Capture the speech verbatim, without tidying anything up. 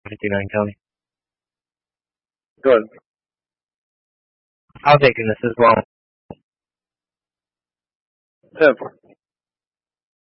fifty-nine County. Good. I'll take this as well. Simple.